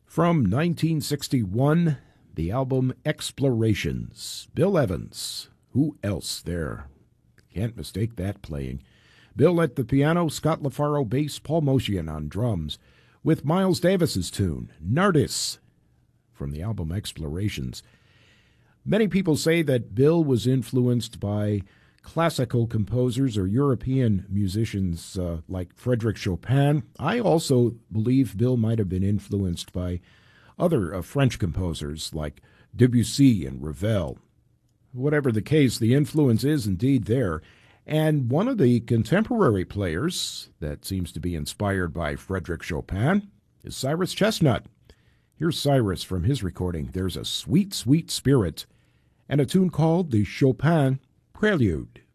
From 1961, the album Explorations. Bill Evans. Who else there? Can't mistake that playing. Bill at the piano, Scott LaFaro bass, Paul Motian on drums, with Miles Davis's tune, Nardis, from the album Explorations. Many people say that Bill was influenced by classical composers or European musicians like Frédéric Chopin. I also believe Bill might have been influenced by other French composers like Debussy and Ravel. Whatever the case, the influence is indeed there. And one of the contemporary players that seems to be inspired by Frédéric Chopin is Cyrus Chestnut. Here's Cyrus from his recording, There's a Sweet, Sweet Spirit, and a tune called the Chopin Prelude.